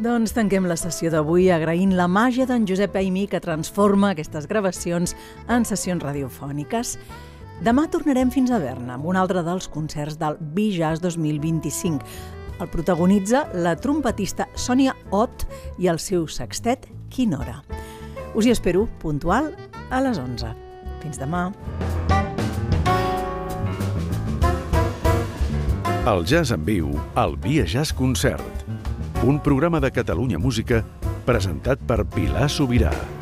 Doncs tanquem la sessió d'avui agraint la màgia d'en Josep Aimí que transforma aquestes gravacions en sessions radiofòniques. Demà tornarem fins a Berna amb un altre dels concerts del Bijazz 2025. El protagonitza la trompetista Sònia Ott i el seu sextet Quinora. Us hi espero puntual a les 11. Fins demà. El jazz en viu al Via Jazz Concert. Un programa de Catalunya Música presentat per Pilar Sobirà.